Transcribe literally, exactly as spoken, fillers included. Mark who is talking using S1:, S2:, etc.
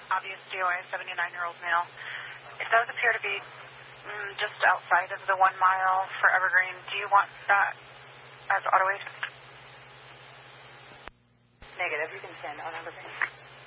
S1: obvious D O I, seventy-nine-year-old male. It does appear to be mm, just outside of the one mile for Evergreen. Do you want that as auto-aid?
S2: Negative. You can send on Evergreen.